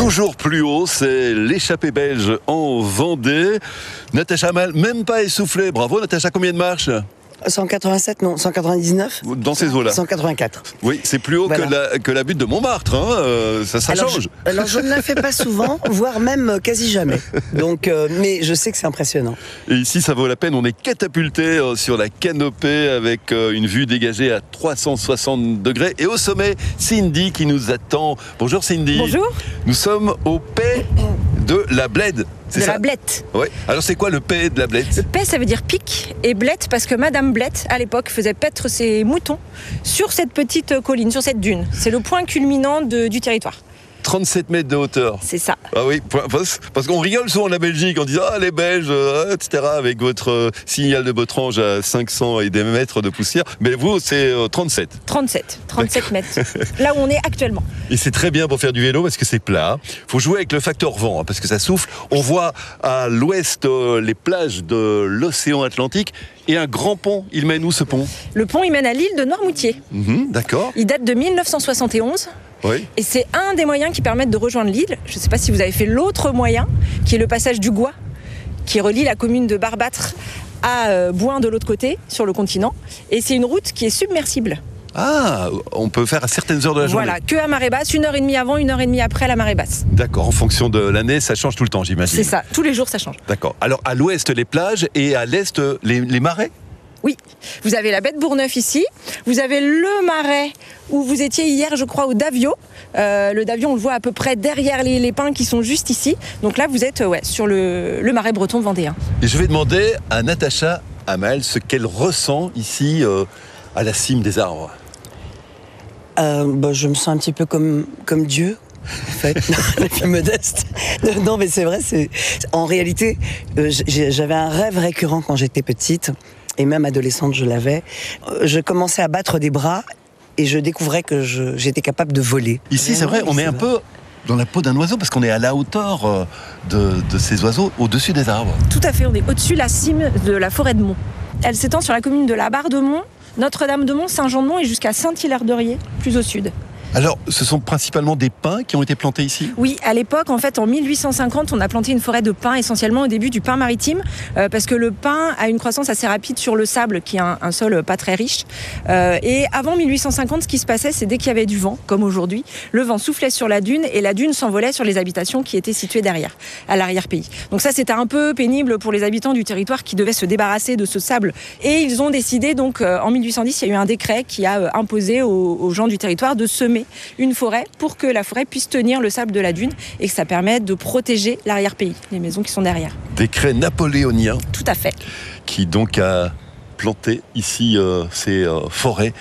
Toujours plus haut, c'est l'échappée belge en Vendée. Natacha Amal, même pas essoufflée. Bravo Natacha, combien de marches ? 187, non, 199. Dans ces eaux-là. 184. Oui, c'est plus haut voilà. que la butte de Montmartre. Ça change. Alors je ne la fais pas souvent, voire même quasi jamais. Donc, mais je sais que c'est impressionnant. Et ici, ça vaut la peine. On est catapulté sur la canopée avec une vue dégagée à 360 degrés. Et au sommet, Cindy qui nous attend. Bonjour Cindy. Bonjour. Nous sommes au Pet de la Bled. De la Blette. Oui. Alors c'est quoi le Pet de la Blette ? Le Pet, ça veut dire pic, et Blette parce que Madame Blette, à l'époque, faisait paître ses moutons sur cette petite colline, sur cette dune. C'est le point culminant du territoire. 37 mètres de hauteur. C'est ça. Ah oui, parce qu'on rigole souvent en la Belgique en disant « Ah, les Belges, etc. » avec votre signal de Botrange à 500 et des mètres de poussière. Mais vous, c'est 37. 37 mètres. Là où on est actuellement. Et c'est très bien pour faire du vélo parce que c'est plat. Il faut jouer avec le facteur vent parce que ça souffle. On voit à l'ouest les plages de l'océan Atlantique et un grand pont. Il mène où ce pont ? Le pont, il mène à l'île de Noirmoutier. D'accord. Il date de 1971. Oui. Et c'est un des moyens qui permettent de rejoindre l'île. Je ne sais pas si vous avez fait l'autre moyen, qui est le passage du Gois, qui relie la commune de Barbâtre à Bouin de l'autre côté, sur le continent. Et c'est une route qui est submersible. Ah, on peut faire à certaines heures de la journée. Voilà, que à marée basse, 1h30 avant, 1h30 après la marée basse. D'accord, en fonction de l'année, ça change tout le temps, j'imagine. C'est ça, tous les jours ça change. D'accord. Alors à l'ouest, les plages et à l'est, les marais ? Oui, vous avez la baie de Bourgneuf ici, vous avez le marais où vous étiez hier, je crois, au Davio. Le Davio, on le voit à peu près derrière les pins qui sont juste ici. Donc là, vous êtes sur le marais breton vendéen. Et je vais demander à Natacha Amal ce qu'elle ressent ici à la cime des arbres. Je me sens un petit peu comme Dieu. En fait, la fille modeste. Non, mais c'est vrai. En réalité, j'avais un rêve récurrent quand j'étais petite, et même adolescente, je l'avais. Je commençais à battre des bras et je découvrais que j'étais capable de voler. Ici, c'est vrai, on est un peu dans la peau d'un oiseau parce qu'on est à la hauteur de ces oiseaux, au-dessus des arbres. Tout à fait, on est au-dessus de la cime de la forêt de Mont. Elle s'étend sur la commune de la Barre-de-Mont, Notre-Dame-de-Mont, Saint-Jean-de-Mont et jusqu'à Saint-Hilaire-de-Riez, plus au sud. Alors, ce sont principalement des pins qui ont été plantés ici ? Oui, à l'époque, en fait, en 1850, on a planté une forêt de pins, essentiellement au début du pin maritime, parce que le pin a une croissance assez rapide sur le sable, qui est un sol pas très riche. Et avant 1850, ce qui se passait, c'est dès qu'il y avait du vent, comme aujourd'hui, le vent soufflait sur la dune et la dune s'envolait sur les habitations qui étaient situées derrière, à l'arrière-pays. Donc ça, c'était un peu pénible pour les habitants du territoire qui devaient se débarrasser de ce sable. Et ils ont décidé, donc, en 1810, il y a eu un décret qui a imposé aux gens du territoire de semer une forêt pour que la forêt puisse tenir le sable de la dune et que ça permette de protéger l'arrière-pays, les maisons qui sont derrière. Décret napoléonien. Tout à fait. Qui donc a planté ici ces forêts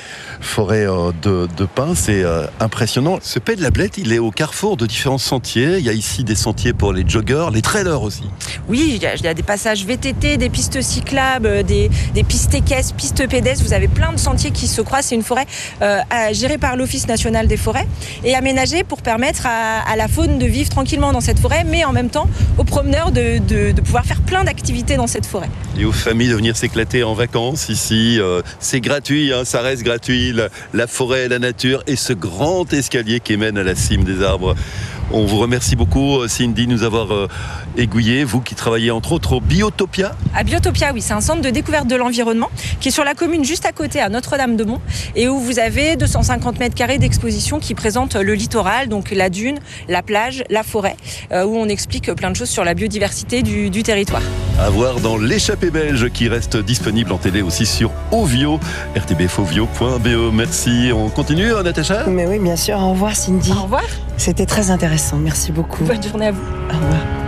de pins. C'est impressionnant. Ce Pet de la Blette, il est au carrefour de différents sentiers. Il y a ici des sentiers pour les joggers, les trailers aussi. Oui, il y a des passages VTT, des pistes cyclables, des pistes équestres, pistes pédestres. Vous avez plein de sentiers qui se croisent. C'est une forêt gérée par l'Office national des forêts et aménagée pour permettre à la faune de vivre tranquillement dans cette forêt, mais en même temps aux promeneurs de pouvoir faire plein d'activités dans cette forêt. Et aux familles de venir s'éclater en vacances ici. C'est gratuit, ça reste gratuit. La forêt, la nature et ce grand escalier qui mène à la cime des arbres. On vous remercie beaucoup, Cindy, de nous avoir aiguillé, vous qui travaillez entre autres au Biotopia. À Biotopia, oui, c'est un centre de découverte de l'environnement qui est sur la commune juste à côté, à Notre-Dame-de-Mont, et où vous avez 250 mètres carrés d'exposition qui présentent le littoral, donc la dune, la plage, la forêt, où on explique plein de choses sur la biodiversité du territoire. À voir dans l'échappée belge qui reste disponible en télé aussi sur Ovio, rtbfovio.be. Merci. On continue, Natacha ? Mais oui, bien sûr. Au revoir, Cindy. Au revoir. C'était très intéressant. Merci beaucoup. Bonne journée à vous. Au revoir.